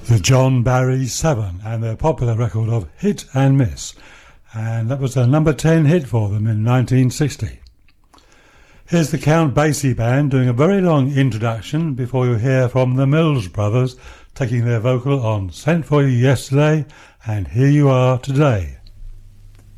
The John Barry 7 and their popular record of Hit and Miss, and that was a number 10 hit for them in 1960. Here's the Count Basie Band doing a very long introduction before you hear from the Mills Brothers taking their vocal on Sent For You Yesterday and Here You Are Today.